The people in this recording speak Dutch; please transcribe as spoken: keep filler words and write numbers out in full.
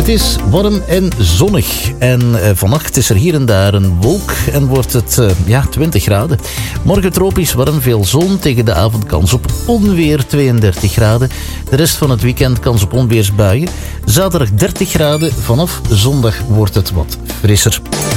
Het is warm en zonnig. En uh, vannacht is er hier en daar een wolk en wordt het uh, ja, twintig graden. Morgen tropisch warm, veel zon. Tegen de avond kans op onweer, tweeëndertig graden. De rest van het weekend kans op onweersbuien. Zaterdag dertig graden. Vanaf zondag wordt het wat frisser.